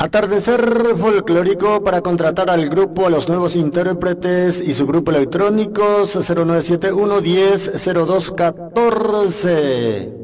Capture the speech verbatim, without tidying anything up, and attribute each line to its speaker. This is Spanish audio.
Speaker 1: Atardecer folclórico para contratar al grupo, a los nuevos intérpretes y su grupo electrónicos cero nueve siete uno diez cero dos catorce.